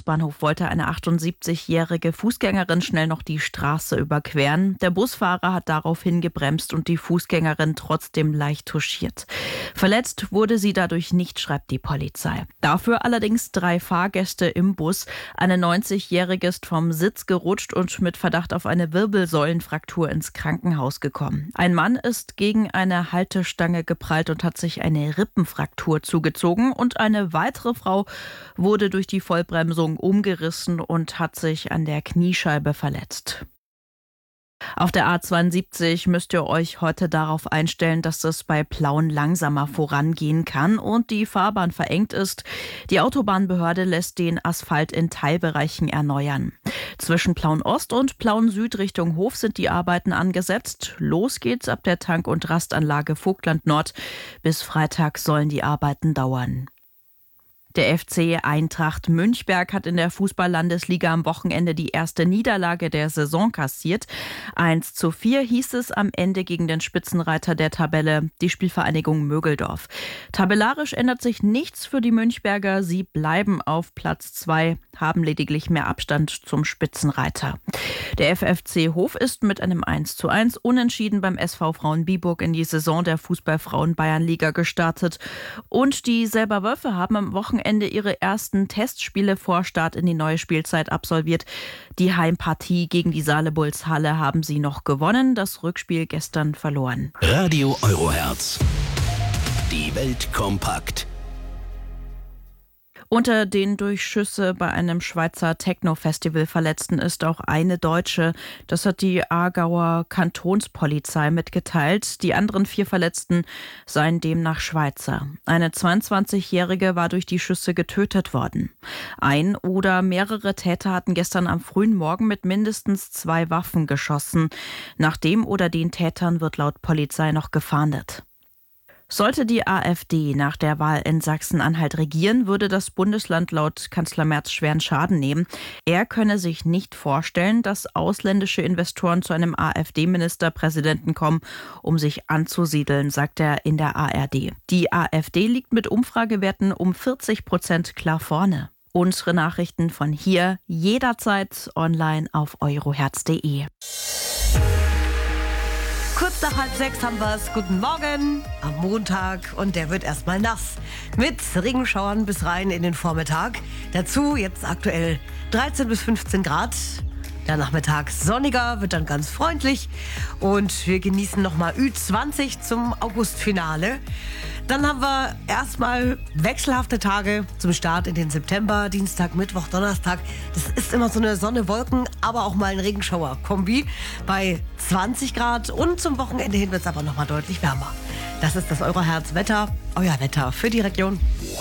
Busbahnhof wollte eine 78-jährige Fußgängerin schnell noch die Straße überqueren. Der Busfahrer hat daraufhin gebremst und die Fußgängerin trotzdem leicht touchiert. Verletzt wurde sie dadurch nicht, schreibt die Polizei. Dafür allerdings 3 Fahrgäste im Bus. Eine 90-jährige ist vom Sitz gerutscht und mit Verdacht auf eine Wirbelsäulenfraktur ins Krankenhaus gekommen. Ein Mann ist gegen eine Haltestange geprallt und hat sich eine Rippenfraktur zugezogen und eine weitere Frau wurde durch die Vollbremsung umgerissen und hat sich an der Kniescheibe verletzt. Auf der A72 müsst ihr euch heute darauf einstellen, dass es bei Plauen langsamer vorangehen kann und die Fahrbahn verengt ist. Die Autobahnbehörde lässt den Asphalt in Teilbereichen erneuern. Zwischen Plauen Ost und Plauen Süd Richtung Hof sind die Arbeiten angesetzt. Los geht's ab der Tank- und Rastanlage Vogtland Nord. Bis Freitag sollen die Arbeiten dauern. Der FC Eintracht Münchberg hat in der Fußball-Landesliga am Wochenende die erste Niederlage der Saison kassiert. 1:4 hieß es am Ende gegen den Spitzenreiter der Tabelle, die Spielvereinigung Mögeldorf. Tabellarisch ändert sich nichts für die Münchberger. Sie bleiben auf Platz 2, haben lediglich mehr Abstand zum Spitzenreiter. Der FFC Hof ist mit einem 1:1 unentschieden beim SV Frauen Biburg in die Saison der Fußball-Frauen-Bayernliga gestartet. Und die Selber Wölfe haben am Wochenende ihre ersten Testspiele vor Start in die neue Spielzeit absolviert. Die Heimpartie gegen die Saale-Bulls Halle haben sie noch gewonnen, das Rückspiel gestern verloren. Radio Eurohertz. Die Welt kompakt. Unter den durch Schüsse bei einem Schweizer Techno-Festival Verletzten ist auch eine Deutsche. Das hat die Aargauer Kantonspolizei mitgeteilt. Die anderen 4 Verletzten seien demnach Schweizer. Eine 22-Jährige war durch die Schüsse getötet worden. Ein oder mehrere Täter hatten gestern am frühen Morgen mit mindestens 2 Waffen geschossen. Nach dem oder den Tätern wird laut Polizei noch gefahndet. Sollte die AfD nach der Wahl in Sachsen-Anhalt regieren, würde das Bundesland laut Kanzler Merz schweren Schaden nehmen. Er könne sich nicht vorstellen, dass ausländische Investoren zu einem AfD-Ministerpräsidenten kommen, um sich anzusiedeln, sagt er in der ARD. Die AfD liegt mit Umfragewerten um 40% klar vorne. Unsere Nachrichten von hier jederzeit online auf eurohertz.de. Kurz nach 5:30 haben wir es. Guten Morgen am Montag und der wird erstmal nass. Mit Regenschauern bis rein in den Vormittag. Dazu jetzt aktuell 13 bis 15 Grad. Der Nachmittag sonniger, wird dann ganz freundlich. Und wir genießen nochmal Ü20 zum Augustfinale. Dann haben wir erstmal wechselhafte Tage zum Start in den September. Dienstag, Mittwoch, Donnerstag. Das ist immer so eine Sonne-Wolken, aber auch mal ein Regenschauer-Kombi bei 20 Grad. Und zum Wochenende hin wird es aber nochmal deutlich wärmer. Das ist das Eurohertz-Wetter, euer Wetter für die Region.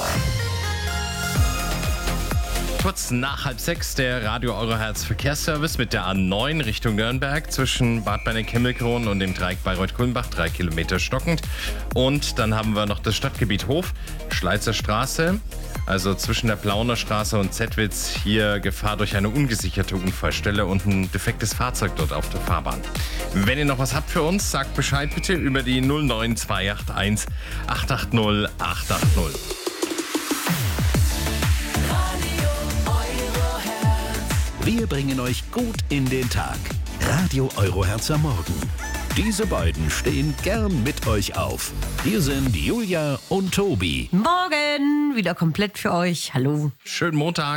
Kurz nach 5:30 der Radio Eurohertz Verkehrsservice mit der A9 Richtung Nürnberg zwischen Bad Beinecke-Himmelkron und dem Dreieck Bayreuth-Kulmbach, 3 Kilometer stockend. Und dann haben wir noch das Stadtgebiet Hof, Schleizer Straße, also zwischen der Plauner Straße und Zettwitz. Hier Gefahr durch eine ungesicherte Unfallstelle und ein defektes Fahrzeug dort auf der Fahrbahn. Wenn ihr noch was habt für uns, sagt Bescheid bitte über die 09281 880 880. Wir bringen euch gut in den Tag. Radio Eurohertz am Morgen. Diese beiden stehen gern mit euch auf. Hier sind Julia und Tobi. Morgen wieder komplett für euch. Hallo. Schönen Montag.